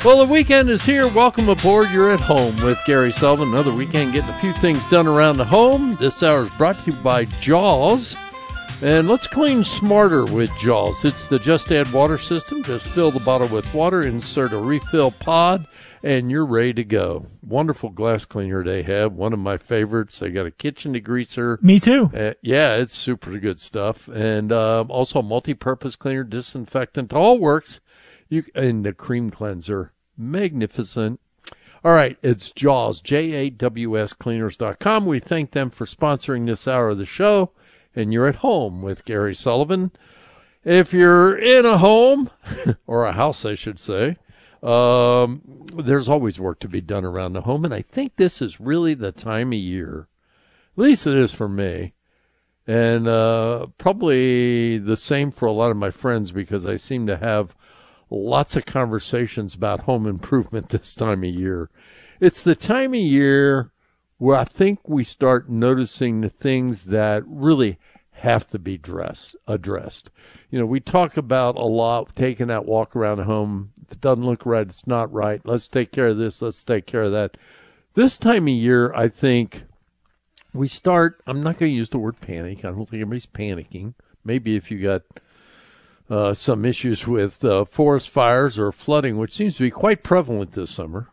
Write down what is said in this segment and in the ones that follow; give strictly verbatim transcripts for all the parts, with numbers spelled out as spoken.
Well, the weekend is here. Welcome aboard. You're at home with Gary Sullivan. Another weekend getting a few things done around the home. This hour is brought to you by Jaws. And let's clean smarter with Jaws. It's the Just Add Water system. Just fill the bottle with water, insert a refill pod, and you're ready to go. Wonderful glass cleaner they have. One of my favorites. They got a kitchen degreaser. Me too. Uh, yeah, it's super good stuff. And uh, also a multi-purpose cleaner, disinfectant. All works. You and the cream cleanser. Magnificent. All right, it's Jaws, J A W S cleaners dot com. We thank them for sponsoring this hour of the show. And you're at home with Gary Sullivan. If you're in a home, or a house, I should say, um, there's always work to be done around the home. And I think this is really the time of year. At least it is for me. And uh, probably the same for a lot of my friends, because I seem to have lots of conversations about home improvement this time of year. It's the time of year where I think we start noticing the things that really have to be dress, addressed. You know, we talk about a lot, taking that walk around the home. If it doesn't look right, it's not right. Let's take care of this. Let's take care of that. This time of year, I think we start, I'm not going to use the word panic. I don't think anybody's panicking. Maybe if you got Uh, some issues with uh, forest fires or flooding, which seems to be quite prevalent this summer.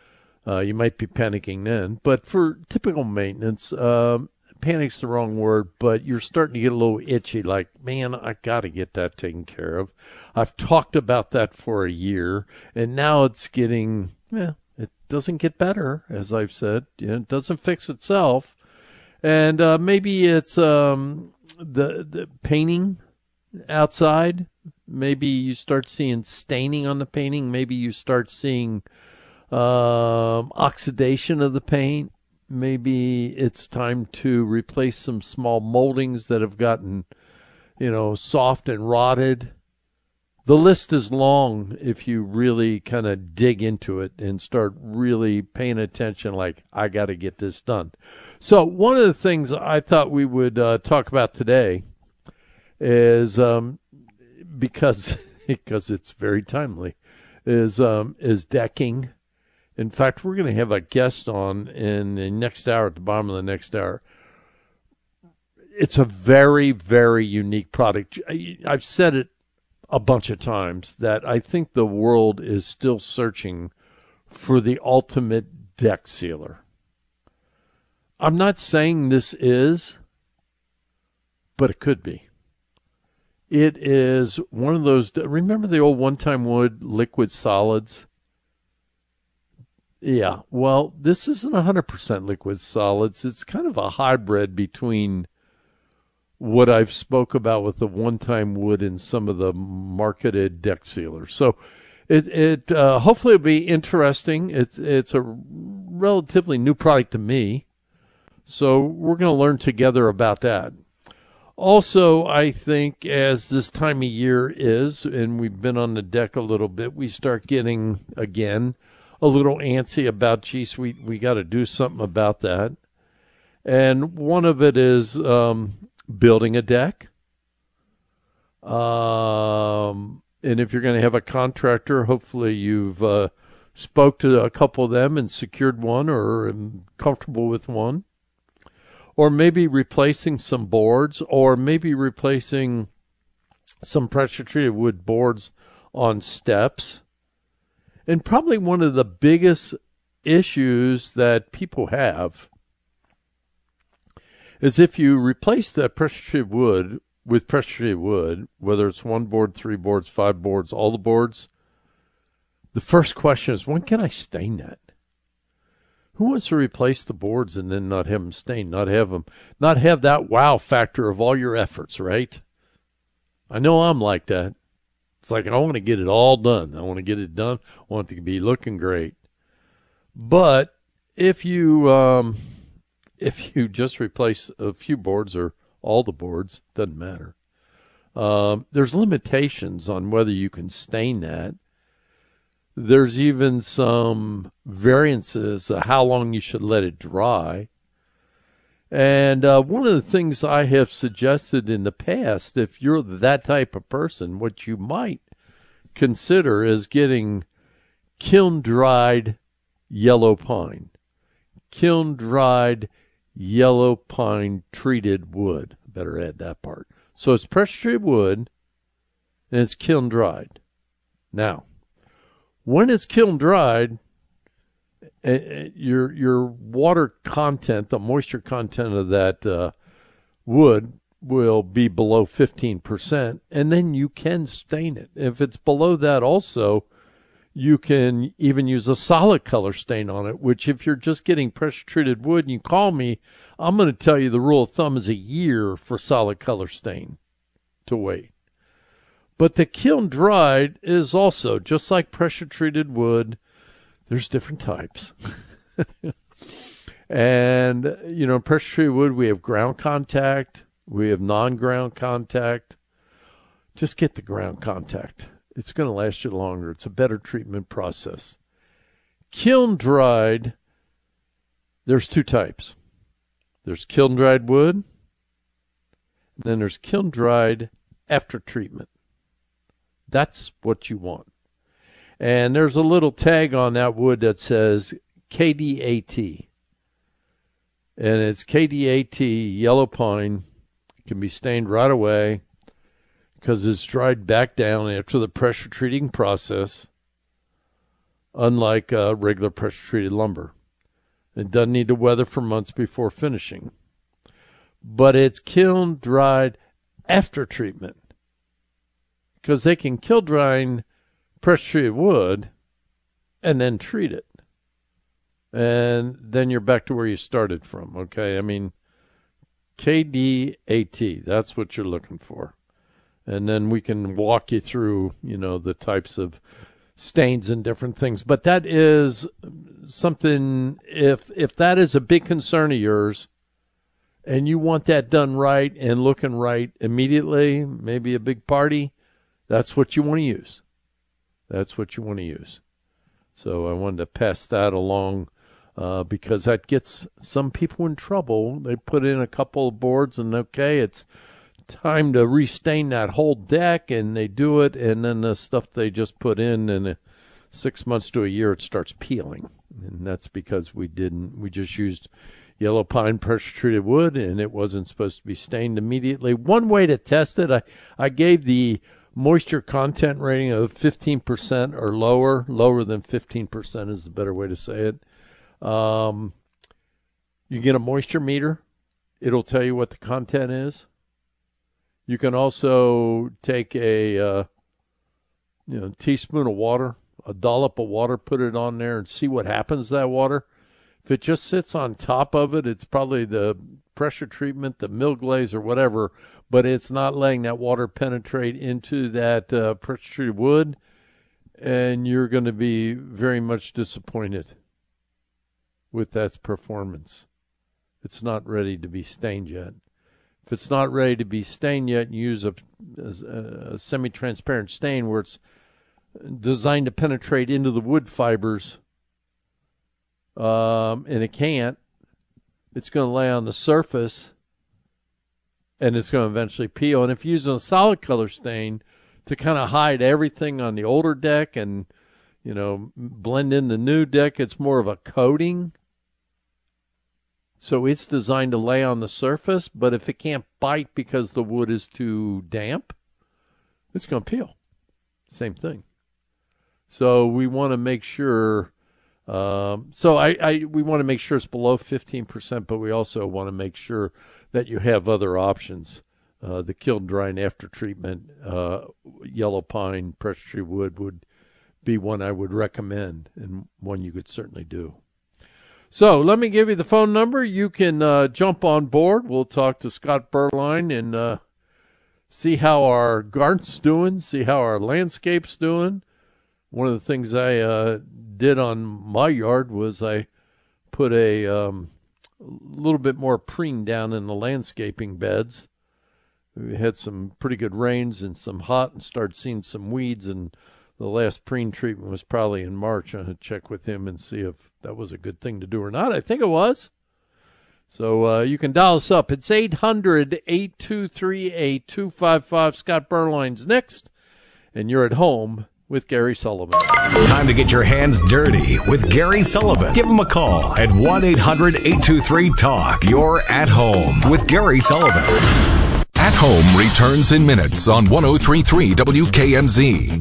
Uh, you might be panicking then. But for typical maintenance, uh, panic's the wrong word, but you're starting to get a little itchy, like, man, I got to get that taken care of. I've talked about that for a year, and now it's getting, well, it doesn't get better, as I've said. You know, it doesn't fix itself. And uh, maybe it's um, the, the painting outside. Maybe you start seeing staining on the painting. Maybe you start seeing um, oxidation of the paint. Maybe it's time to replace some small moldings that have gotten, you know, soft and rotted. The list is long if you really kind of dig into it and start really paying attention, like, I got to get this done. So one of the things I thought we would uh, talk about today is um, because because it's very timely, is um, is decking. In fact, we're going to have a guest on in the next hour, at the bottom of the next hour. It's a very, very unique product. I've said it a bunch of times that I think the world is still searching for the ultimate deck sealer. I'm not saying this is, but it could be. It is one of those, remember the old one-time wood liquid solids? Yeah, well, this isn't one hundred percent liquid solids. It's kind of a hybrid between what I've spoke about with the one-time wood and some of the marketed deck sealers. So it, it uh, hopefully it'll be interesting. It's, it's a relatively new product to me, so we're going to learn together about that. Also, I think as this time of year is, and we've been on the deck a little bit, we start getting, again, a little antsy about, geez, we, we got to do something about that. And one of it is um, building a deck. Um, and if you're going to have a contractor, hopefully you've uh, spoke to a couple of them and secured one or are comfortable with one. Or maybe replacing some boards, or maybe replacing some pressure-treated wood boards on steps. And probably one of the biggest issues that people have is if you replace that pressure-treated wood with pressure-treated wood, whether it's one board, three boards, five boards, all the boards, the first question is, when can I stain that? Who wants to replace the boards and then not have them stained, not have them, not have that wow factor of all your efforts, right? I know I'm like that. It's like, I want to get it all done. I want to get it done. I want it to be looking great. But if you, um, if you just replace a few boards or all the boards, doesn't matter. Um, there's limitations on whether you can stain that. There's even some variances of how long you should let it dry. And uh, one of the things I have suggested in the past, if you're that type of person, what you might consider is getting kiln-dried yellow pine. Kiln-dried yellow pine treated wood. Better add that part. So it's pressure-treated wood, and it's kiln-dried. Now, when it's kiln-dried, your your water content, the moisture content of that uh, wood will be below fifteen percent, and then you can stain it. If it's below that also, you can even use a solid color stain on it, which if you're just getting pressure-treated wood and you call me, I'm going to tell you the rule of thumb is a year for solid color stain to wait. But the kiln-dried is also, just like pressure-treated wood, there's different types. And, you know, pressure-treated wood, we have ground contact, we have non-ground contact. Just get the ground contact. It's going to last you longer. It's a better treatment process. Kiln-dried, there's two types. There's kiln-dried wood, and then there's kiln-dried after treatment. That's what you want. And there's a little tag on that wood that says K D A T. And it's K D A T, yellow pine. It can be stained right away because it's dried back down after the pressure treating process, unlike uh, regular pressure treated lumber. It doesn't need to weather for months before finishing. But it's kiln dried after treatment, because they can kiln dry pressure-treated wood and then treat it. And then you're back to where you started from, okay? I mean, K D A T, that's what you're looking for. And then we can walk you through, you know, the types of stains and different things. But that is something, if if that is a big concern of yours and you want that done right and looking right immediately, maybe a big party, that's what you want to use. That's what you want to use. So I wanted to pass that along uh, because that gets some people in trouble. They put in a couple of boards and, okay, it's time to restain that whole deck, and they do it, and then the stuff they just put in, in six months to a year, it starts peeling. And that's because we didn't, we just used yellow pine pressure-treated wood, and it wasn't supposed to be stained immediately. One way to test it, I, I gave the moisture content rating of fifteen percent or lower. Lower than fifteen percent is the better way to say it. Um, you get a moisture meter. It'll tell you what the content is. You can also take a uh, you know teaspoon of water, a dollop of water, put it on there and see what happens to that water. If it just sits on top of it, it's probably the pressure treatment, the mill glaze or whatever, but it's not letting that water penetrate into that uh, pressure-treated wood, and you're going to be very much disappointed with that performance. It's not ready to be stained yet. If it's not ready to be stained yet, you use a, a, a semi-transparent stain where it's designed to penetrate into the wood fibers, um, and it can't. It's going to lay on the surface, and it's going to eventually peel. And if you're using a solid color stain to kind of hide everything on the older deck and, you know, blend in the new deck, it's more of a coating. So it's designed to lay on the surface, but if it can't bite because the wood is too damp, it's going to peel. Same thing. So we want to make sure... Um, so I, I we want to make sure it's below fifteen percent, but we also want to make sure that you have other options. Uh, the kiln dry and after treatment, uh, yellow pine, pressure treated wood would be one I would recommend, and one you could certainly do. So let me give you the phone number. You can uh, jump on board. We'll talk to Scott Berline and uh, see how our garden's doing, see how our landscape's doing. One of the things I uh, did on my yard was I put a um, little bit more preen down in the landscaping beds. We had some pretty good rains and some hot, and started seeing some weeds, and the last preen treatment was probably in March. I had to check with him and see if that was a good thing to do or not. I think it was. So uh, you can dial us up. It's eight hundred, eight two three, eight two five five. Scott Berline's next, and you're at home with Gary Sullivan. Time to get your hands dirty with Gary Sullivan. Give him a call at one eight hundred eight two three talk. You're at home with Gary Sullivan. At Home returns in minutes on one oh three point three W K M Z.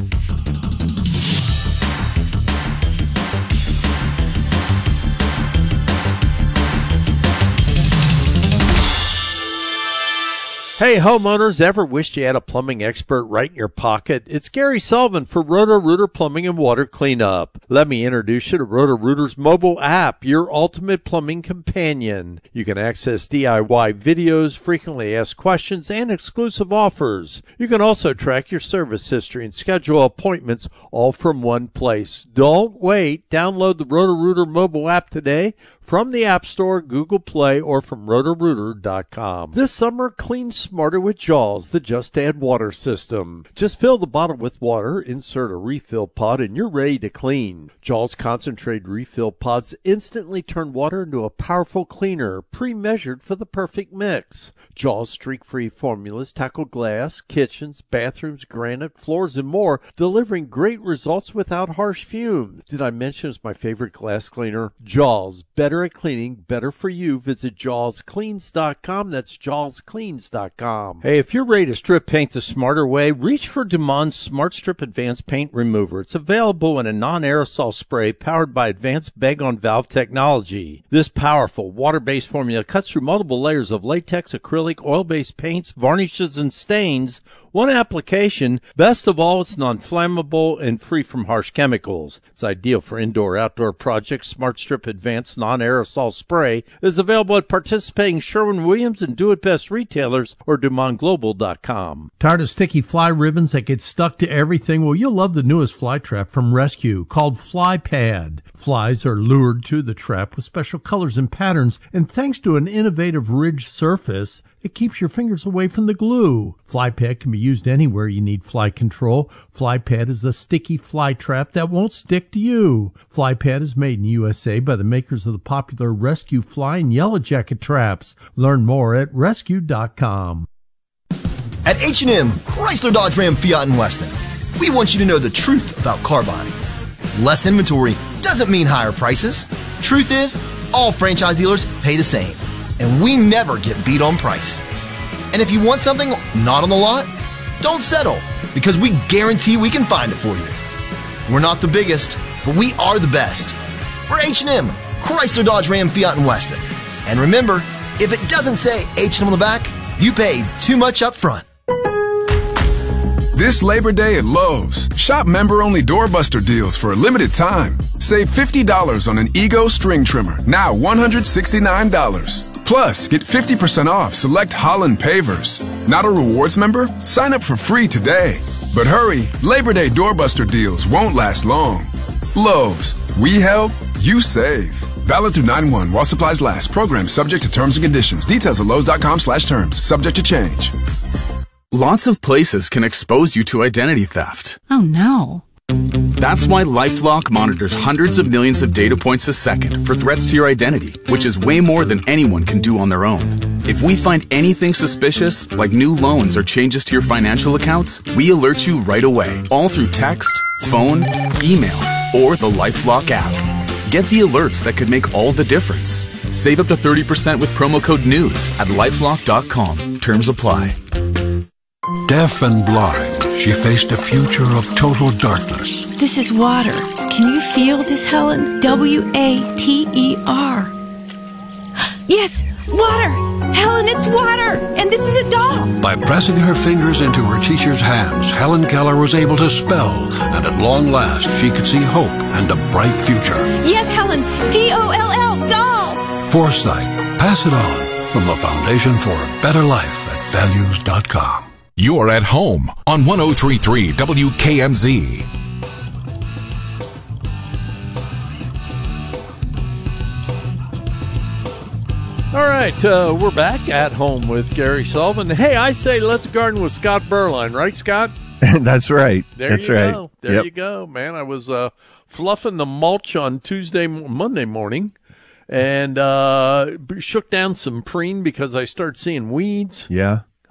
Hey, homeowners, ever wished you had a plumbing expert right in your pocket? It's Gary Sullivan for Roto-Rooter Plumbing and Water Cleanup. Let me introduce you to Roto-Rooter's mobile app, your ultimate plumbing companion. You can access D I Y videos, frequently asked questions, and exclusive offers. You can also track your service history and schedule appointments all from one place. Don't wait. Download the Roto-Rooter mobile app today from the App Store, Google Play, or from roto rooter dot com. This summer, clean smarter with Jaws, the Just Add Water system. Just fill the bottle with water, insert a refill pod, and you're ready to clean. Jaws concentrated refill pods instantly turn water into a powerful cleaner, pre-measured for the perfect mix. Jaws streak-free formulas tackle glass, kitchens, bathrooms, granite, floors, and more, delivering great results without harsh fumes. Did I mention it's my favorite glass cleaner? Jaws, better at cleaning, better for you. Visit jaws cleans dot com. That's jaws cleans dot com. Hey, if you're ready to strip paint the smarter way, reach for Dumont Smart Strip Advanced Paint Remover. It's available in a non-aerosol spray powered by advanced bag-on-valve technology. This powerful water-based formula cuts through multiple layers of latex, acrylic, oil-based paints, varnishes, and stains. One application. Best of all, it's non-flammable and free from harsh chemicals. It's ideal for indoor-outdoor projects. Smart Strip Advanced Non-Aerosol Spray is available at participating Sherwin-Williams and Do It Best retailers or Dumont Global dot com. Tired of sticky fly ribbons that get stuck to everything? Well, you'll love the newest fly trap from Rescue called Fly Pad. Flies are lured to the trap with special colors and patterns, and thanks to an innovative ridged surface, it keeps your fingers away from the glue. Fly Pad can be used anywhere you need fly control. Fly Pad is a sticky fly trap that won't stick to you. Fly Pad is made in U S A by the makers of the popular Rescue Fly and Yellow Jacket traps. Learn more at rescue dot com. At H and M, Chrysler, Dodge, Ram, Fiat, and Weston, we want you to know the truth about car buying. Less inventory doesn't mean higher prices. Truth is, all franchise dealers pay the same, and we never get beat on price. And if you want something not on the lot, don't settle, because we guarantee we can find it for you. We're not the biggest, but we are the best. We're H and M, Chrysler, Dodge, Ram, Fiat, and Weston. And remember, if it doesn't say H and M on the back, you paid too much up front. This Labor Day at Lowe's, shop member-only doorbuster deals for a limited time. Save fifty dollars on an Ego string trimmer, now one hundred sixty-nine dollars. Plus, get fifty percent off select Holland pavers. Not a rewards member? Sign up for free today. But hurry, Labor Day doorbuster deals won't last long. Lowe's, we help, you save. Valid through nine one while supplies last. Program subject to terms and conditions. Details at lowes dot com slash terms. Subject to change. Lots of places can expose you to identity theft. Oh no. That's why LifeLock monitors hundreds of millions of data points a second for threats to your identity, which is way more than anyone can do on their own. If we find anything suspicious, like new loans or changes to your financial accounts, we alert you right away, all through text, phone, email, or the LifeLock app. Get the alerts that could make all the difference. Save up to thirty percent with promo code NEWS at lifelock dot com. Terms apply. Deaf and blind, she faced a future of total darkness. This is water. Can you feel this, Helen? W A T E R. Yes, water! Helen, it's water! And this is a doll! By pressing her fingers into her teacher's hands, Helen Keller was able to spell, and at long last she could see hope and a bright future. Yes, Helen! D O L L, doll! Foresight. Pass it on from the Foundation for a Better Life at values dot com. You're at home on one oh three point three W K M Z. All right, uh, we're back at home with Gary Sullivan. Hey, I say let's garden with Scott Berline, right, Scott? That's right. There That's you right. go. There yep. you go, man. I was uh, fluffing the mulch on Tuesday, Monday morning, and uh, shook down some preen because I started seeing weeds. Yeah.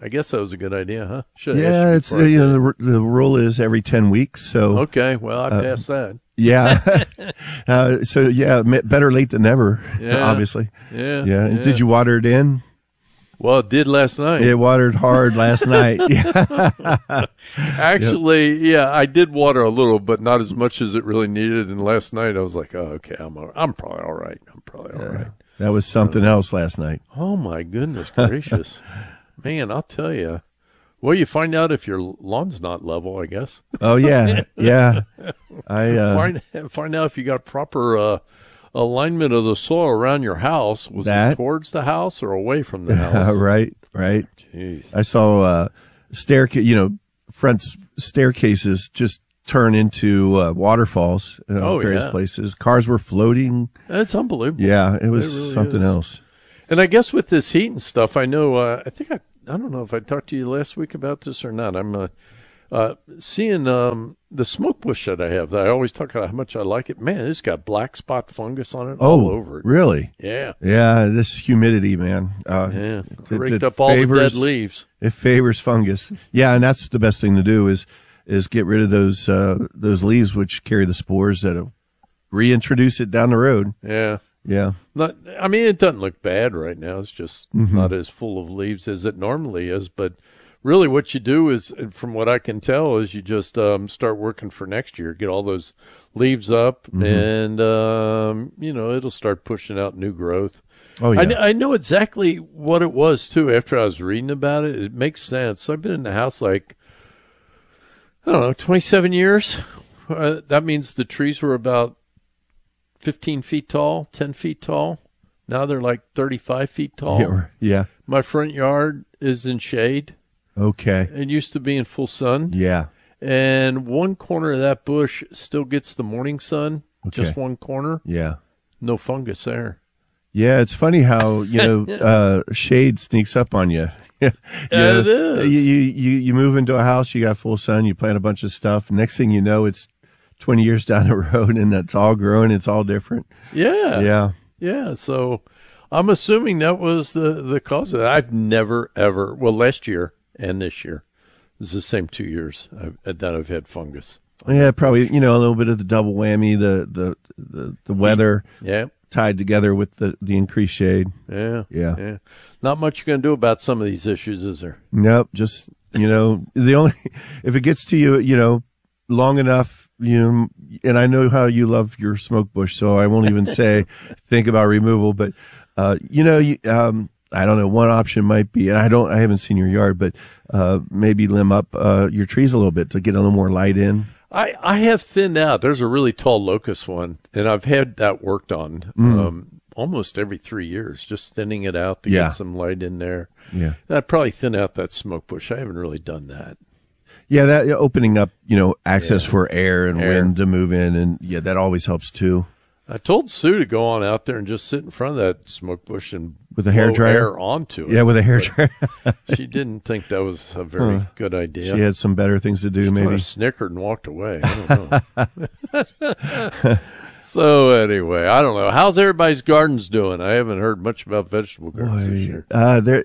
I guess that was a good idea, huh? Should have Yeah, it's uh, you know the, the rule is every ten weeks. So okay, well I uh, passed that. Yeah. uh, so yeah, better late than never. Yeah. Obviously. Yeah, yeah. yeah. Did you water it in? Well, it did last night. It watered hard last night. Yeah. Actually, yep. yeah, I did water a little, but not as much as it really needed. And last night I was like, oh, okay, I'm all, I'm probably all right. I'm probably all yeah. right. That was something uh, else last night. Oh my goodness gracious, man! I'll tell you. Well, you find out if your lawn's not level, I guess. Oh yeah, yeah. I uh, find find out if you got proper uh, alignment of the soil around your house. Was that? it towards the house or away from the house? right, right. Jeez. I saw uh, staircase. You know, front staircases just turn into uh, waterfalls in oh, various yeah. places. Cars were floating. That's unbelievable. Yeah, it was it really something is. else. And I guess with this heat and stuff, I know. Uh, I think I. I don't know if I talked to you last week about this or not. I'm uh, uh, seeing um, the smoke bush that I have. That I always talk about how much I like it. Man, it's got black spot fungus on it oh, all over it. Really? Yeah. Yeah, this humidity, man. Uh, yeah, it, raked it up all favors, the dead leaves. It favors fungus. Yeah, and that's the best thing to do is is get rid of those uh, those leaves which carry the spores that reintroduce it down the road. Yeah. Yeah. Not, I mean, it doesn't look bad right now. It's just mm-hmm. not as full of leaves as it normally is. But really what you do is, from what I can tell, is you just um, start working for next year. Get all those leaves up, mm-hmm. and, um, you know, it'll start pushing out new growth. Oh, yeah. I, I know exactly what it was, too, after I was reading about it. It makes sense. I've been in the house like, I don't know, twenty-seven years. Uh, that means the trees were about fifteen feet tall, ten feet tall. Now they're like thirty-five feet tall. Yeah. yeah. My front yard is in shade. Okay. It used to be in full sun. Yeah. And one corner of that bush still gets the morning sun. Okay. Just one corner. Yeah. No fungus there. Yeah, it's funny how, you know, uh, shade sneaks up on you. Yeah, know, it is. You, you, you move into a house, you got full sun, you plant a bunch of stuff. Next thing you know, it's twenty years down the road and that's all grown. It's all different. Yeah. Yeah. Yeah. So I'm assuming that was the, the cause of that. I've never, ever, well, last year and this year, it's the same two years I've, that I've had fungus. Yeah, probably, you know, a little bit of the double whammy, the, the, the, the weather yeah. tied together with the, the increased shade. Yeah. Yeah. Yeah. Not much you can do about some of these issues, is there? Nope. Just, you know, the only, if it gets to you, you know, long enough, you know, and I know how you love your smoke bush, so I won't even say think about removal, but, uh, you know, you, um, I don't know, one option might be, and I don't, I haven't seen your yard, but, uh, maybe limb up, uh, your trees a little bit to get a little more light in. I, I have thinned out. There's a really tall locust one, and I've had that worked on, Mm. um, almost every three years, just thinning it out to Yeah. get some light in there. Yeah. I'd probably thin out that smoke bush. I haven't really done that. Yeah, that opening up, you know, access Yeah. for air and Air. wind to move in, and yeah, that always helps too. I told Sue to go on out there and just sit in front of that smoke bush and With a hair blow dryer? air onto it. Yeah, with a hair But dryer. she didn't think that was a very Huh. good idea. She had some better things to do, She maybe. kind of snickered and walked away. I don't know. So anyway, I don't know. How's everybody's gardens doing? I haven't heard much about vegetable gardens this year. Uh, they're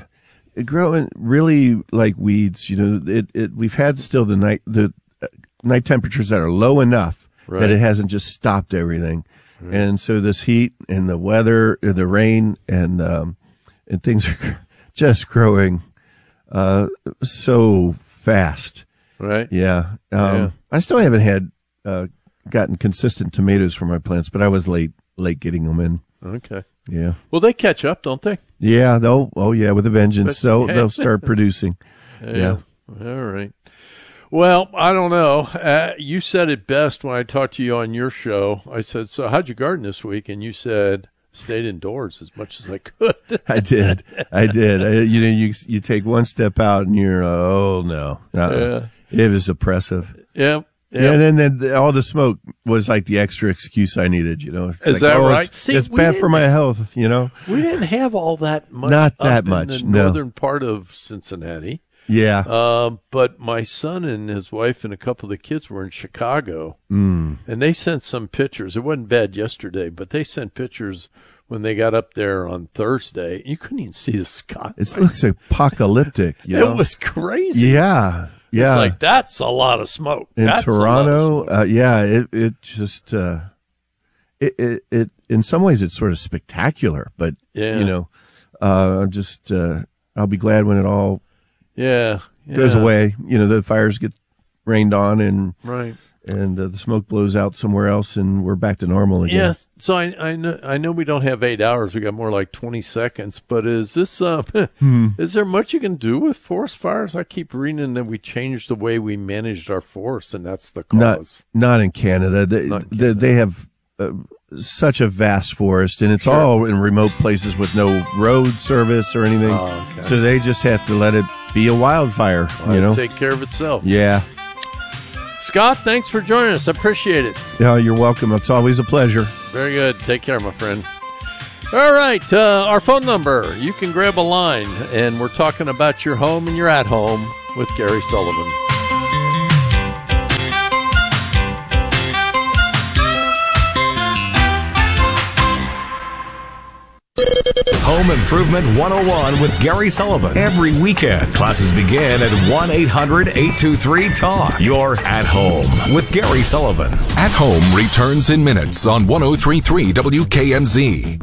growing really like weeds. You know, it, it, we've had still the night, the uh, night temperatures that are low enough Right. that it hasn't just stopped everything. Right. And so this heat and the weather, uh, the rain and, um, and things are just growing, uh, so fast. Right. Yeah. Um, Yeah. I still haven't had, uh, gotten consistent tomatoes for my plants, but I was late, late getting them in. Okay. Yeah. Well, they catch up, don't they? Yeah, they'll, oh yeah, with a vengeance. But- So they'll start producing. Yeah. All right. Well, I don't know. Uh, you said it best when I talked to you on your show. I said, so how'd you garden this week? And you said, stayed indoors as much as I could. I did. I did. I, you know, you, you take one step out and you're, uh, oh no. Uh-uh. It was oppressive. Yeah. Yeah. Yeah. And then, then the, all the smoke was like the extra excuse I needed, you know. It's Is like, that oh, right? It's, See, it's we bad for didn't- my health, you know. We didn't have all that much. Not that up much, in the no. northern part of Cincinnati. Yeah. Um, but my son and his wife and a couple of the kids were in Chicago, Mm. and they sent some pictures. It wasn't bad yesterday, but they sent pictures when they got up there on Thursday, you couldn't even see the sky. It looks apocalyptic. You know? It was crazy. Yeah. Yeah. It's like, that's a lot of smoke. In that's Toronto, uh, yeah, it, it just, uh, it, it, it, in some ways it's sort of spectacular, but, yeah. you know, uh, I'm just, uh, I'll be glad when it all yeah, yeah. goes away. You know, the fires get rained on and, right. and uh, the smoke blows out somewhere else, and we're back to normal again. Yes. So I, I know I know we don't have eight hours. We got more like twenty seconds. But is this uh, hmm. is there much you can do with forest fires? I keep reading that we changed the way we managed our forests, and that's the cause. Not not in Canada. They Not in they, Canada. they have uh, such a vast forest, and it's Sure. all in remote places with no road service or anything. Oh, okay. So they just have to let it be a wildfire. Well, you know, take care of itself. yeah. Scott, thanks for joining us. I appreciate it. Yeah, you're welcome. It's always a pleasure. Very good. Take care, my friend. All right. Uh, our phone number. You can grab a line, and we're talking about your home and your at home with Gary Sullivan. Home Improvement one oh one with Gary Sullivan. Every weekend, classes begin at one eight hundred eight two three talk. You're at home with Gary Sullivan. At Home returns in minutes on one oh three point three W K M Z.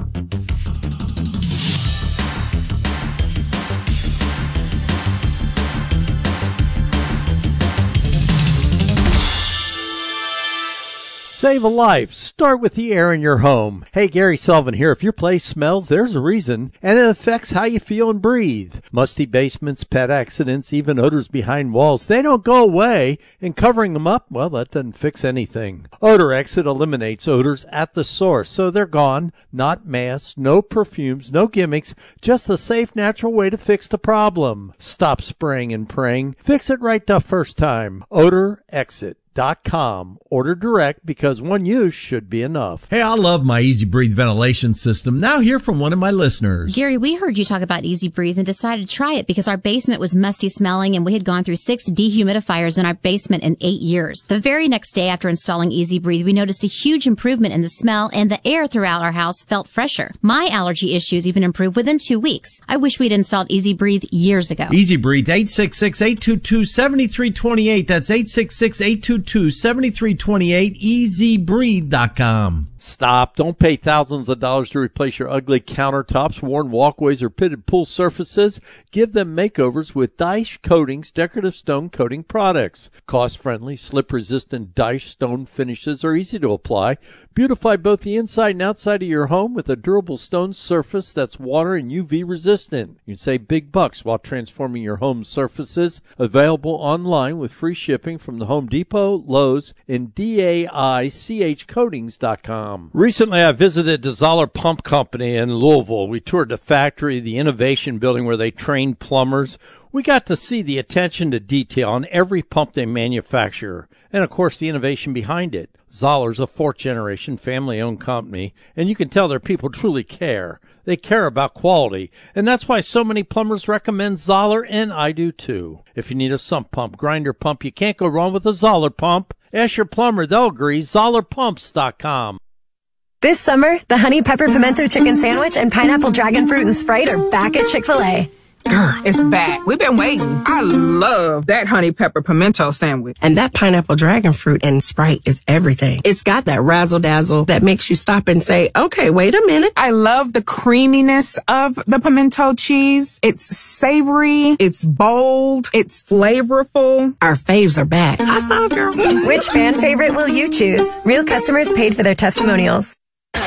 Save a life. Start with the air in your home. Hey, Gary Sullivan here. If your place smells, there's a reason, and it affects how you feel and breathe. Musty basements, pet accidents, even odors behind walls, they don't go away, and covering them up, well, that doesn't fix anything. Odor Exit eliminates odors at the source, so they're gone. Not masks, no perfumes, no gimmicks, just a safe, natural way to fix the problem. Stop spraying and praying. Fix it right the first time. Odor Exit. Dot com. Order direct because one use should be enough. Hey, I love my Easy Breathe ventilation system. Now hear from one of my listeners. Gary, we heard you talk about Easy Breathe and decided to try it because our basement was musty smelling and we had gone through six dehumidifiers in our basement in eight years. The very next day after installing Easy Breathe, we noticed a huge improvement in the smell and the air throughout our house felt fresher. My allergy issues even improved within two weeks. I wish we'd installed Easy Breathe years ago. Easy Breathe, eight six six, eight two two, seven three two eight. That's eight six six, eight two two, seven three two eight, easy breathe dot com. Stop. Don't pay thousands of dollars to replace your ugly countertops, worn walkways, or pitted pool surfaces. Give them makeovers with Dyche Coatings decorative stone coating products. Cost-friendly, slip-resistant Dyche stone finishes are easy to apply. Beautify both the inside and outside of your home with a durable stone surface that's water and U V resistant. You can save big bucks while transforming your home surfaces. Available online with free shipping from the Home Depot, Lowe's, and D A I C H coatings dot com. Recently, I visited the Zoller Pump Company in Louisville. We toured the factory, the innovation building where they trained plumbers. We got to see the attention to detail on every pump they manufacture, and of course the innovation behind it. Zoller's a fourth-generation family-owned company, and you can tell their people truly care. They care about quality, and that's why so many plumbers recommend Zoller, and I do too. If you need a sump pump, grinder pump, you can't go wrong with a Zoller pump. Ask your plumber, they'll agree. Zoller Pumps dot com. This summer, the Honey Pepper Pimento Chicken Sandwich and Pineapple Dragon Fruit and Sprite are back at Chick-fil-A. Girl, it's back. We've been waiting. I love that honey pepper pimento sandwich. And that pineapple dragon fruit and Sprite is everything. It's got that razzle dazzle that makes you stop and say, okay, wait a minute. I love the creaminess of the pimento cheese. It's savory. It's bold. It's flavorful. Our faves are back. I found her. Which fan favorite will you choose? Real customers paid for their testimonials.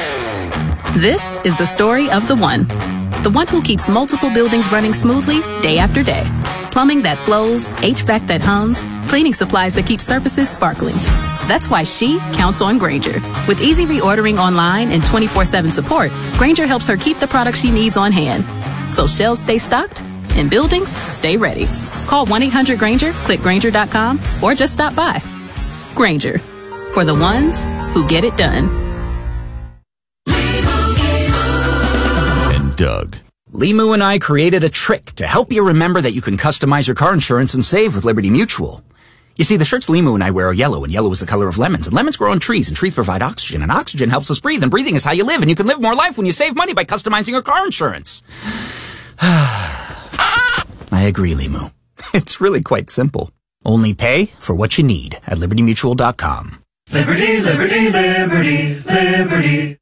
This is the story of the one. The one who keeps multiple buildings running smoothly day after day. Plumbing that flows, H V A C that hums, cleaning supplies that keep surfaces sparkling. That's why she counts on Grainger. With easy reordering online and twenty-four seven support, Grainger helps her keep the products she needs on hand. So shelves stay stocked and buildings stay ready. Call one eight hundred Grainger, click Grainger dot com, or just stop by. Grainger, for the ones who get it done. Doug. Limu and I created a trick to help you remember that you can customize your car insurance and save with Liberty Mutual. You see, the shirts Limu and I wear are yellow, and yellow is the color of lemons, and lemons grow on trees, and trees provide oxygen, and oxygen helps us breathe, and breathing is how you live, and you can live more life when you save money by customizing your car insurance. I agree, Limu. It's really quite simple. Only pay for what you need at liberty mutual dot com. Liberty, liberty, liberty, liberty.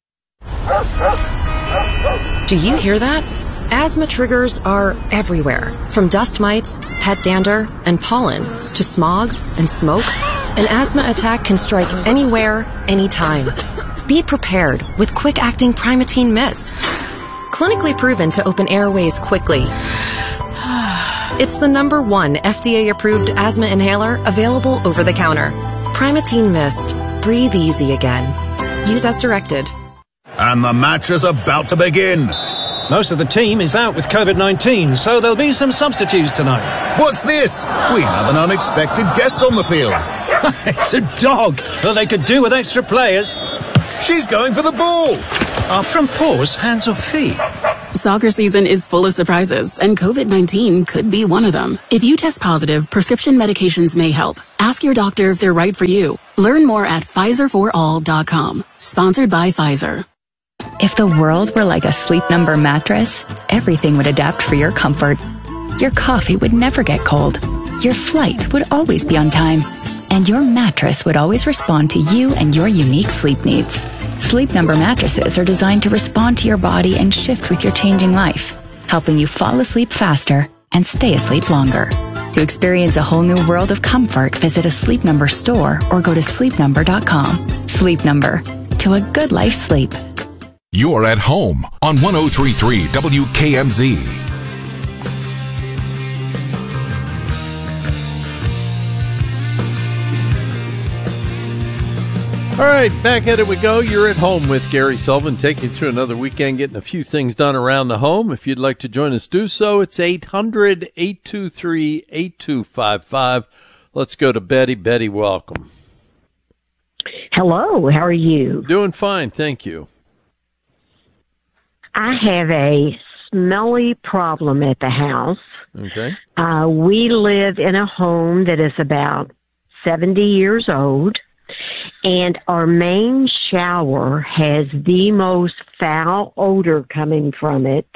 Do you hear that? Asthma triggers are everywhere, from dust mites, pet dander, and pollen, to smog and smoke. An asthma attack can strike anywhere, anytime. Be prepared with quick-acting Primatene Mist. Clinically proven to open airways quickly. It's the number one F D A-approved asthma inhaler available over the counter. Primatene Mist. Breathe easy again. Use as directed. And the match is about to begin. Most of the team is out with COVID nineteen, so there'll be some substitutes tonight. What's this? We have an unexpected guest on the field. It's a dog. Well, they could do with extra players. She's going for the ball. Are front paws hands or feet? Soccer season is full of surprises, and COVID nineteen could be one of them. If you test positive, prescription medications may help. Ask your doctor if they're right for you. Learn more at Pfizer for all dot com. Sponsored by Pfizer. If the world were like a Sleep Number mattress, everything would adapt for your comfort. Your coffee would never get cold. Your flight would always be on time. And your mattress would always respond to you and your unique sleep needs. Sleep Number mattresses are designed to respond to your body and shift with your changing life, helping you fall asleep faster and stay asleep longer. To experience a whole new world of comfort, visit a Sleep Number store or go to sleep number dot com. Sleep Number. To a good night's sleep. You're at home on one oh three point three W K M Z. All right, back at it we go. You're at home with Gary Sullivan, taking you through another weekend, getting a few things done around the home. If you'd like to join us, do so. It's eight hundred, eight two three, eight two five five. Let's go to Betty. Betty, welcome. Hello, how are you? Doing fine, thank you. I have a smelly problem at the house. Okay. Uh, we live in a home that is about seventy years old, and our main shower has the most foul odor coming from it.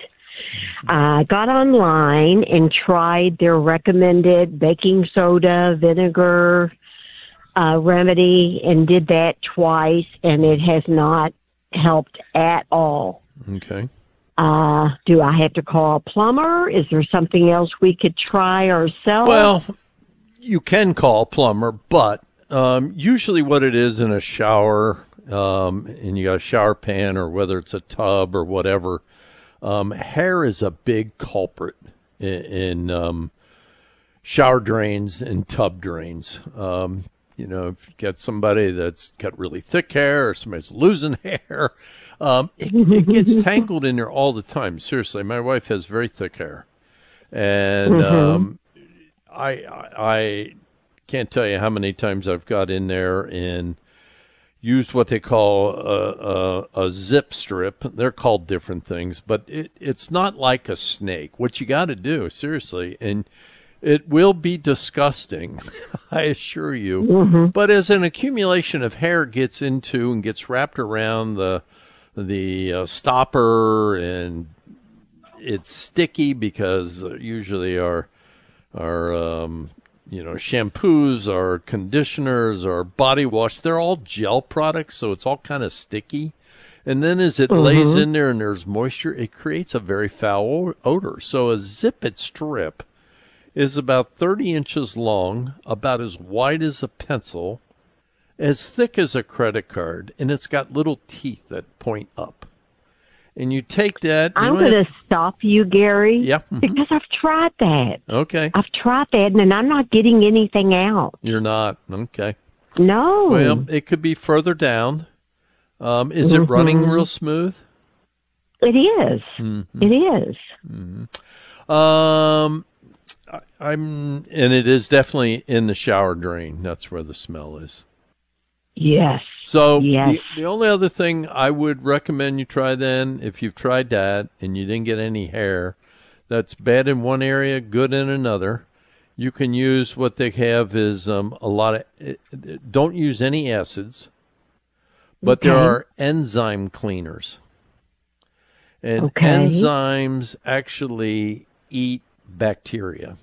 I got online and tried their recommended baking soda, vinegar uh, remedy, and did that twice, and it has not helped at all. Okay. Uh, do I have to call a plumber? Is there something else we could try ourselves? Well, you can call a plumber, but um, usually what it is in a shower, um, and you got a shower pan or whether it's a tub or whatever, um, hair is a big culprit in, in um, shower drains and tub drains. Um, you know, if you get somebody that's got really thick hair or somebody's losing hair, Um, it, it gets tangled in there all the time. Seriously, my wife has very thick hair, and Mm-hmm. um, I, I I can't tell you how many times I've got in there and used what they call a, a, a zip strip. They're called different things, but it, it's not like a snake. What you got to do, seriously, and it will be disgusting, I assure you. Mm-hmm. But as an accumulation of hair gets into and gets wrapped around the the uh, stopper, and it's sticky because usually our our um, you know shampoos, our conditioners, our body wash, they're all gel products, so it's all kind of sticky. And then as it Mm-hmm. lays in there and there's moisture, it creates a very foul odor. So a Zip-It strip is about thirty inches long, about as wide as a pencil, as thick as a credit card, and it's got little teeth that point up. And you take that. You I'm know, going to it's- stop you, Gary. Yeah. mhm. Because I've tried that. Okay. I've tried that, and I'm not getting anything out. You're not. Okay. No. Well, it could be further down. Um, is it running Mhm. real smooth? It is. Mhm. It is. Mhm. Um, I, I'm, and it is definitely in the shower drain. That's where the smell is. Yes. So Yes. the, the only other thing I would recommend you try then, if you've tried that and you didn't get any hair, that's bad in one area, good in another, You can use what they have is um, a lot of, uh, don't use any acids, but Okay. there are enzyme cleaners. And Okay. enzymes actually eat bacteria.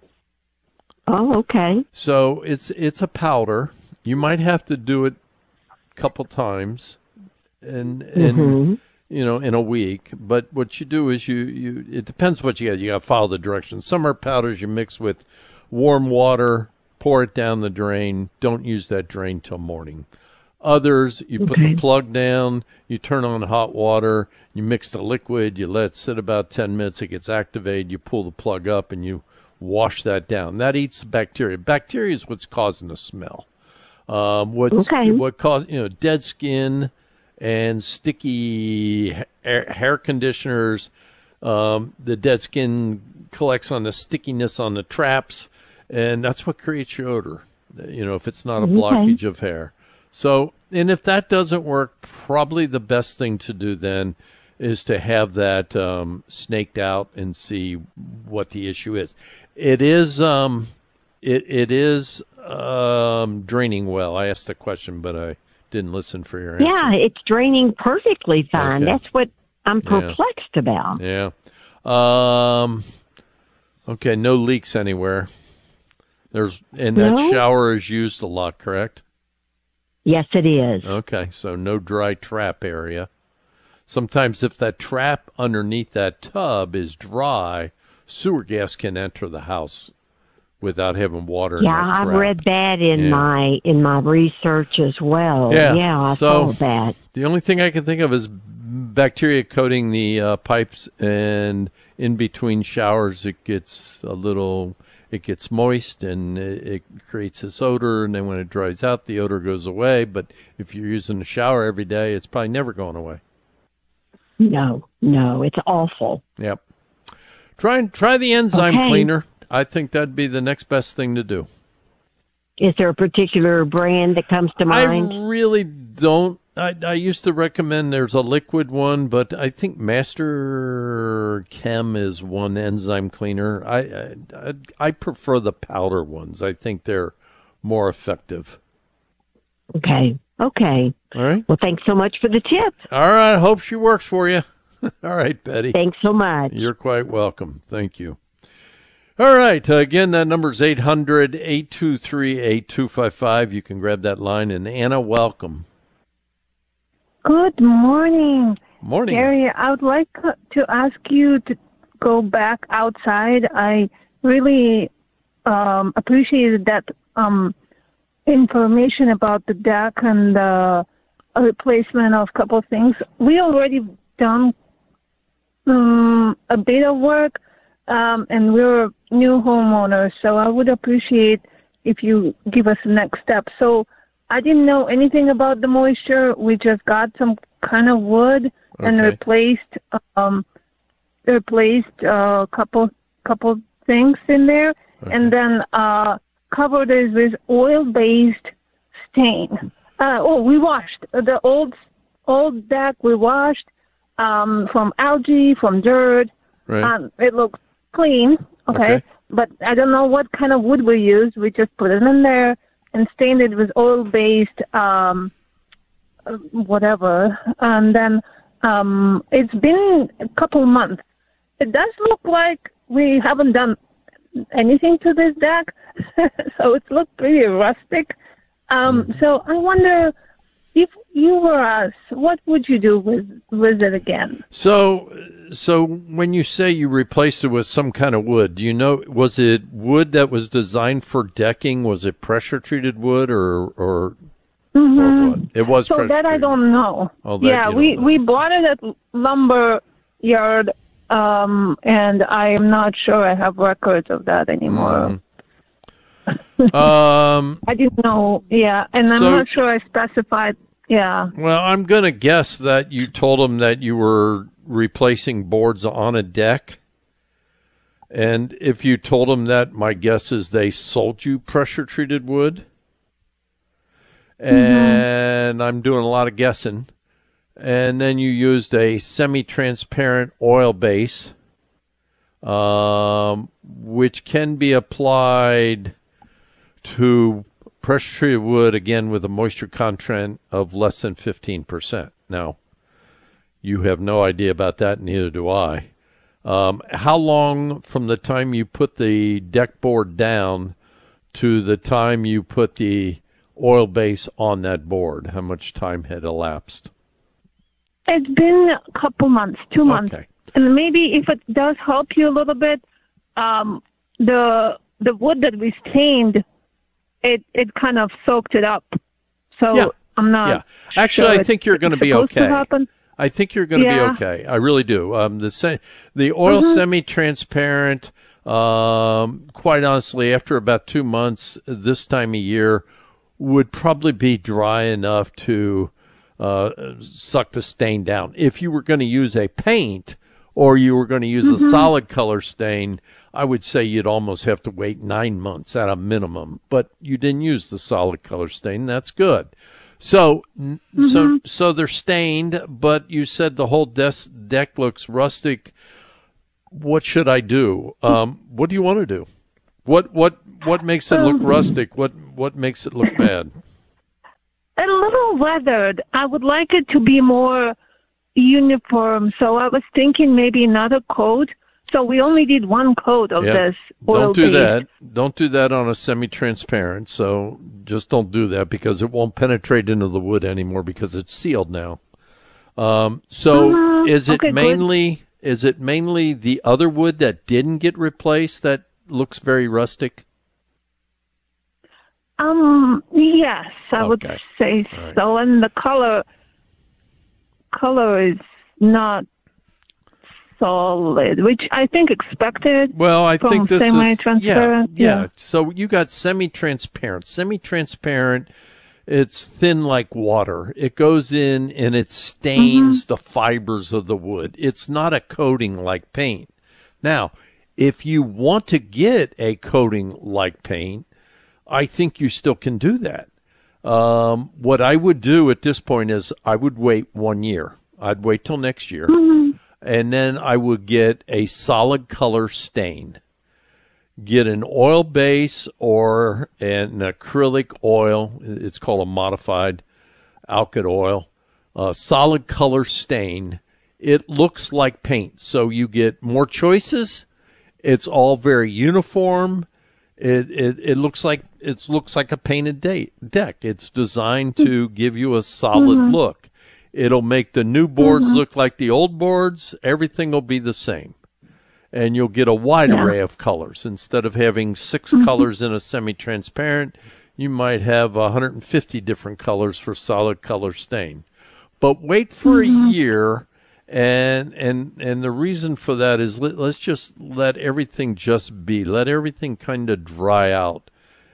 Oh, okay. So it's it's a powder. You might have to do it a couple times, and and Mhm. you know in a week. But what you do is you you it depends what you got. You got to follow the directions. Some are powders you mix with warm water, pour it down the drain. Don't use that drain till morning. Others, you put Okay. the plug down, you turn on hot water, you mix the liquid, you let it sit about ten minutes, it gets activated, you pull the plug up, and you wash that down. That eats the bacteria. Bacteria is what's causing the smell. Um, what's Okay. what cause you know dead skin and sticky hair, hair conditioners. Um, the dead skin collects on the stickiness on the traps, and that's what creates your odor. You know, if it's not a Okay. blockage of hair. So, and if that doesn't work, probably the best thing to do then is to have that um, snaked out and see what the issue is. It is um, it it is um, draining well. I asked the question, but I didn't listen for your answer. Yeah, it's draining perfectly fine. Okay. That's what I'm Yeah. perplexed about. Yeah. Um. Okay. No leaks anywhere. There's and that No? shower is used a lot, correct? Yes, it is. Okay, so no dry trap area. Sometimes if that trap underneath that tub is dry, sewer gas can enter the house without having water in Yeah, that I've trap. read that in Yeah. my in my research as well. Yeah, yeah I so saw that. The only thing I can think of is bacteria coating the uh, pipes, and in between showers it gets a little, it gets moist, and it, it creates this odor, and then when it dries out, the odor goes away. But if you're using a shower every day, it's probably never going away. No, no, it's awful. Yep. Try and try the enzyme Okay. cleaner. I think that'd be the next best thing to do. Is there a particular brand that comes to mind? I really don't. I, I used to recommend there's a liquid one, but I think Master Chem is one enzyme cleaner. I, I, I, I prefer the powder ones. I think they're more effective. Okay. Okay. All right. Well, thanks so much for the tip. All right. I hope she works for you. All right, Betty. Thanks so much. You're quite welcome. Thank you. All right. Uh, again, that number is eight hundred, eight two three, eight two five five. You can grab that line. And Anna, welcome. Good morning. Morning. Gary, I would like to ask you to go back outside. I really um, appreciated that um, information about the deck and the replacement of a couple of things. We already done um, a bit of work, um, and we're new homeowners, so I would appreciate if you give us the next step. So I didn't know anything about the moisture. We just got some kind of wood and Okay. replaced um, replaced a couple couple things in there, and then uh, covered it with oil-based stain. Uh, oh, we washed the old old deck. We washed um, from algae, from dirt. Right. Um, it looks clean. Okay. Okay. But I don't know what kind of wood we used. We just put it in there and stained it with oil-based, um, uh, whatever. And then um, it's been a couple months. It does look like we haven't done anything to this deck, so it's looked pretty rustic. Um, So I wonder, if you were us, what would you do with with it again? So, so when you say you replaced it with some kind of wood, do you know, was it wood that was designed for decking? Was it pressure treated wood or, or, Mhm. or what? It was So pressure that I treated. don't know. Oh, that yeah, you we don't know. we bought it at lumber yard, um, and I am not sure I have records of that anymore. Um, I didn't know. Yeah, and I'm So- not sure I specified. Yeah. well, I'm going to guess that you told them that you were replacing boards on a deck. And if you told them that, my guess is they sold you pressure treated wood. And I'm doing a lot of guessing. And then you used a semi-transparent oil base um, which can be applied to pressure-treated wood, again, with a moisture content of less than fifteen percent. Now, you have no idea about that, neither do I. Um, how long from the time you put the deck board down to the time you put the oil base on that board? How much time had elapsed? It's been a couple months, two months. Okay. And maybe if it does help you a little bit, um, the the wood that we stained, it, it kind of soaked it up. So Yeah. I'm not Yeah. Actually, sure I think you're going to it's be supposed to okay. happen. I think you're going to Yeah. be okay. I really do. Um, the se- the oil Mhm. semi-transparent, um, quite honestly, after about two months this time of year, would probably be dry enough to uh, suck the stain down. If you were going to use a paint or you were going to use Mhm. a solid color stain, I would say you'd almost have to wait nine months at a minimum. But you didn't use the solid color stain. That's good. So, n so, so they're stained, but you said the whole des- deck looks rustic. What should I do? Um, what do you want to do? What, what, what makes it look Um, rustic? What, what makes it look bad? A little weathered. I would like it to be more uniform. So I was thinking maybe another coat. So we only did one coat of Yeah. this oil Don't do base. that. Don't do that on a semi-transparent. So just don't do that because it won't penetrate into the wood anymore because it's sealed now. Um, so Uh-huh. is it Okay, good. mainly is it mainly the other wood that didn't get replaced that looks very rustic? Um, yes, I would Okay. say All right. so. And the color, color is not solid, which I think expected. Well, I from think this is semi-transparent. yeah, yeah. So you got semi-transparent. Semi-transparent, it's thin like water. It goes in and it stains the fibers of the wood. It's not a coating like paint. Now, if you want to get a coating like paint, I think you still can do that. Um, what I would do at this point is I would wait one year. I'd wait till next year. And then I would get a solid color stain. Get an oil base or an acrylic oil. It's called a modified alkyd oil. A solid color stain. It looks like paint. So you get more choices. It's all very uniform. It it, it looks like it looks like a painted de- deck. It's designed to give you a solid Mhm. look. It'll make the new boards Mhm. look like the old boards. Everything will be the same. And you'll get a wide Yeah. array of colors. Instead of having six Mhm. colors in a semi-transparent, you might have one hundred fifty different colors for solid color stain. But wait for Mhm. a year, and and and the reason for that is let, let's just let everything just be. Let everything kind of dry out,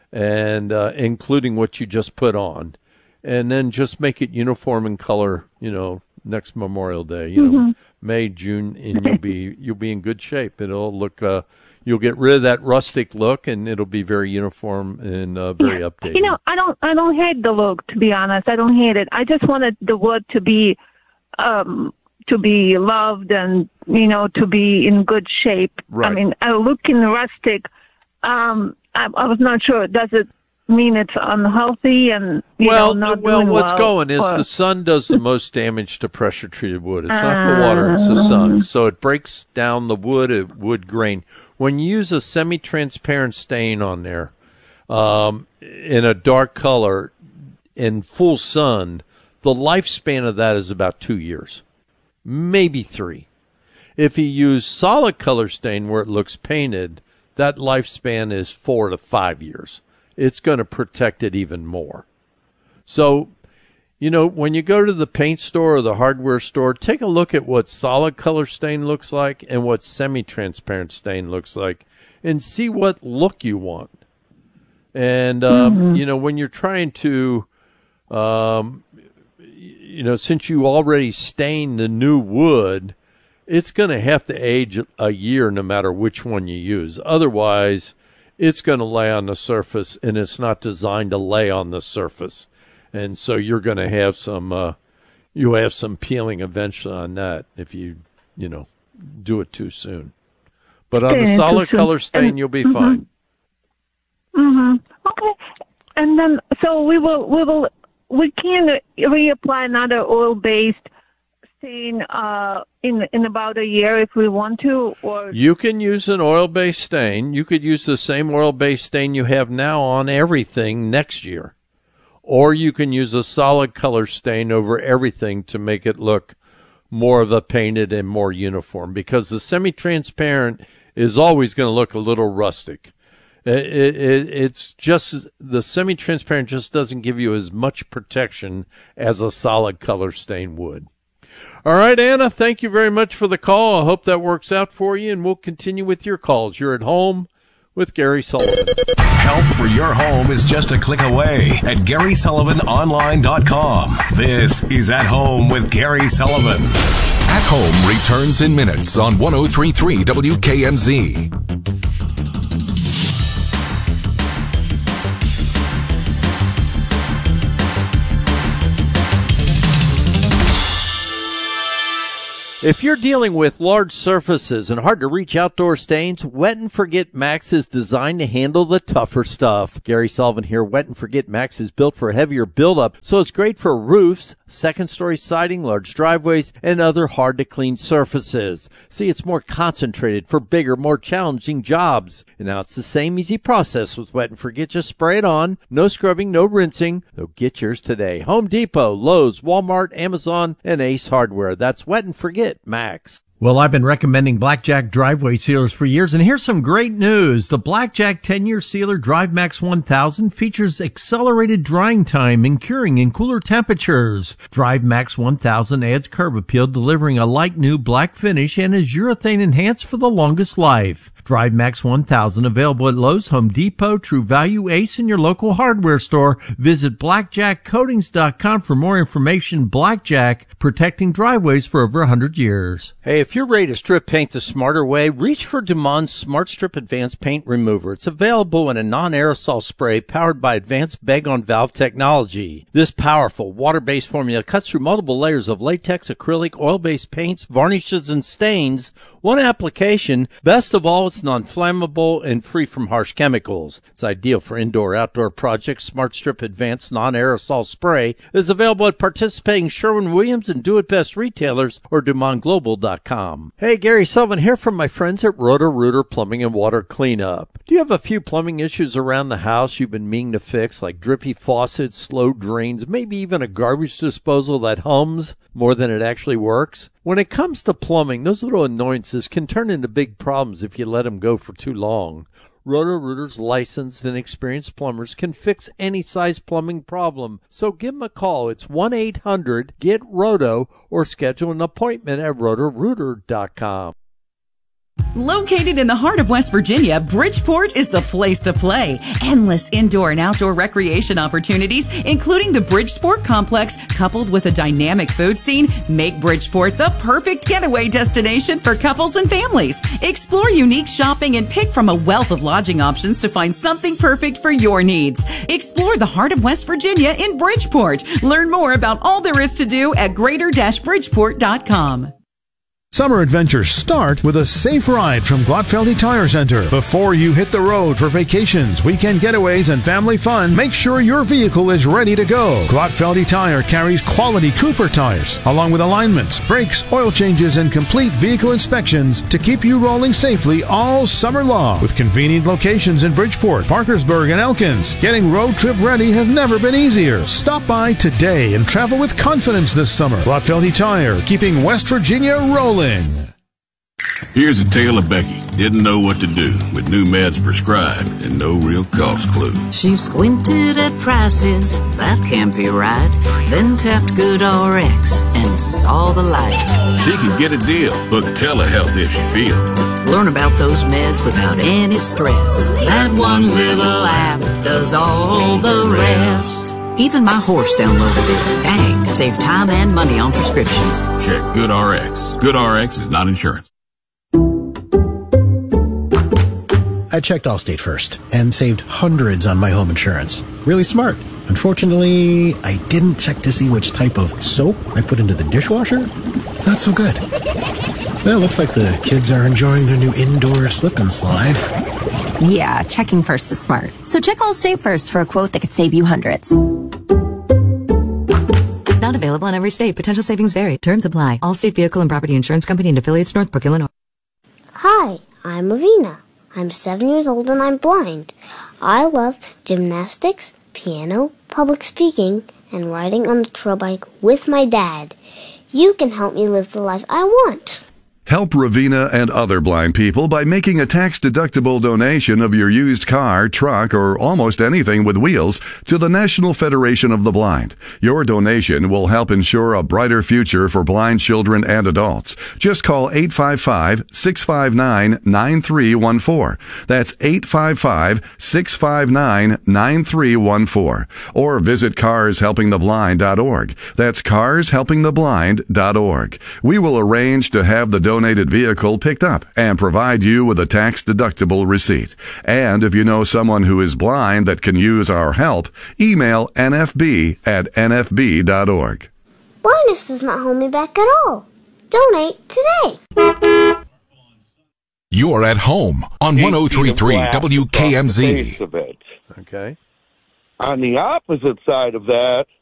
and uh, including what you just put on. And then just make it uniform in color, you know, next Memorial Day, you know, Mhm. May, June, and you'll be you'll be in good shape. It'll look, uh, you'll get rid of that rustic look, and it'll be very uniform and uh, very updated. You know, I don't, I don't hate the look. To be honest, I don't hate it. I just wanted the wood to be, um, to be loved and you know to be in good shape. Right. I mean, I look in rustic. Um, I, I was not sure. Does it mean it's unhealthy and you well, know, not well, doing what's well, going is or- the sun does the most damage to pressure-treated wood. It's not the water; it's the sun. So it breaks down the wood, it wood grain. When you use a semi-transparent stain on there, um, in a dark color, in full sun, the lifespan of that is about two years, maybe three. If you use solid color stain where it looks painted, that lifespan is four to five years. It's going to protect it even more. So, you know, when you go to the paint store or the hardware store, take a look at what solid color stain looks like and what semi-transparent stain looks like and see what look you want. And, um, Mhm. you know, when you're trying to, um, you know, since you already stained the new wood, it's going to have to age a year no matter which one you use. Otherwise, it's going to lay on the surface, and it's not designed to lay on the surface. And so you're going to have some, uh, you have some peeling eventually on that if you, you know, do it too soon. But on Okay, the solid so- color stain, and- you'll be mhm. fine. Mm-hmm. Okay. And then, so we will, we will, we can reapply another oil-based stain uh, in in about a year if we want to, or You can use an oil-based stain. You could use the same oil-based stain you have now on everything next year. Or you can use a solid color stain over everything to make it look more of a painted and more uniform, because the semi-transparent is always going to look a little rustic. It, it, it's just, the semi-transparent just doesn't give you as much protection as a solid color stain would. All right, Anna, thank you very much for the call. I hope that works out for you, and we'll continue with your calls. You're at home with Gary Sullivan. Help for your home is just a click away at Gary Sullivan Online dot com. This is At Home with Gary Sullivan. At Home returns in minutes on one oh three point three W K M Z. If you're dealing with large surfaces and hard-to-reach outdoor stains, Wet and Forget Max is designed to handle the tougher stuff. Gary Sullivan here. Wet and Forget Max is built for a heavier buildup, so it's great for roofs, second-story siding, large driveways, and other hard-to-clean surfaces. See, it's more concentrated for bigger, more challenging jobs. And now it's the same easy process with Wet and Forget. Just spray it on. No scrubbing, no rinsing. So get yours today. Home Depot, Lowe's, Walmart, Amazon, and Ace Hardware. That's Wet and Forget Max. Well, I've been recommending Blackjack driveway sealers for years, and here's some great news. The Blackjack ten-year sealer Drive Max one thousand features accelerated drying time and curing in cooler temperatures. Drive Max one thousand adds curb appeal, delivering a light new black finish, and is urethane enhanced for the longest life. Drive Max one thousand available at Lowe's, Home Depot, True Value, Ace, and your local hardware store. Visit blackjack coatings dot com for more information. Blackjack, protecting driveways for over one hundred years. Hey, if you're ready to strip paint the smarter way, reach for Demond's Smart Strip Advanced Paint Remover. It's available in a non-aerosol spray powered by advanced bag-on-valve technology. This powerful water-based formula cuts through multiple layers of latex, acrylic, oil-based paints, varnishes, and stains. One application. Best of all, it's non-flammable and free from harsh chemicals. It's ideal for indoor-outdoor projects. Smart Strip Advanced Non-Aerosol Spray is available at participating Sherwin-Williams and Do It Best retailers or Demond Global dot com. Hey, Gary Sullivan here from my friends at Roto-Rooter Plumbing and Water Cleanup. Do you have a few plumbing issues around the house you've been meaning to fix, like drippy faucets, slow drains, maybe even a garbage disposal that hums more than it actually works? When it comes to plumbing, those little annoyances can turn into big problems if you let them go for too long. Roto-Rooter's licensed and experienced plumbers can fix any size plumbing problem. So give them a call. It's one eight hundred get roto or schedule an appointment at roto rooter dot com. Located in the heart of West Virginia, Bridgeport is the place to play. Endless indoor and outdoor recreation opportunities, including the Bridgeport Complex, coupled with a dynamic food scene, make Bridgeport the perfect getaway destination for couples and families. Explore unique shopping and pick from a wealth of lodging options to find something perfect for your needs. Explore the heart of West Virginia in Bridgeport. Learn more about all there is to do at greater bridgeport dot com. Summer adventures start with a safe ride from Glotfeldy Tire Center. Before you hit the road for vacations, weekend getaways, and family fun, make sure your vehicle is ready to go. Glotfeldy Tire carries quality Cooper tires, along with alignments, brakes, oil changes, and complete vehicle inspections to keep you rolling safely all summer long. With convenient locations in Bridgeport, Parkersburg, and Elkins, getting road trip ready has never been easier. Stop by today and travel with confidence this summer. Glotfeldy Tire, keeping West Virginia rolling. Here's a tale of Becky. Didn't know what to do with new meds prescribed and no real cost clue. She squinted at prices, that can't be right. Then tapped GoodRx and saw the light. She could get a deal. Book telehealth if she feel. Learn about those meds without any stress. That one little app does all the rest. Even my horse downloaded it. Dang, save time and money on prescriptions. Check GoodRx. GoodRx is not insurance. I checked Allstate first and saved hundreds on my home insurance. Really smart. Unfortunately, I didn't check to see which type of soap I put into the dishwasher. Not so good. Well, it looks like the kids are enjoying their new indoor slip and slide. Yeah, checking first is smart. So check Allstate first for a quote that could save you hundreds. Not available in every state. Potential savings vary. Terms apply. Allstate Vehicle and Property Insurance Company and affiliates, Northbrook, Illinois. Hi, I'm Avina. I'm seven years old and I'm blind. I love gymnastics, piano, public speaking, and riding on the trail bike with my dad. You can help me live the life I want. Help Ravina and other blind people by making a tax-deductible donation of your used car, truck, or almost anything with wheels to the National Federation of the Blind. Your donation will help ensure a brighter future for blind children and adults. Just call eight five five, six five nine, nine three one four. That's eight five five, six five nine, nine three one four. Or visit cars helping the blind dot org. That's cars helping the blind dot org. We will arrange to have the donated vehicle picked up and provide you with a tax-deductible receipt. And if you know someone who is blind that can use our help, email N F B at N F B dot org. Blindness does not hold me back at all. Donate today. You're at home on one oh three point three W K M Z. Of it. Okay. On the opposite side of that,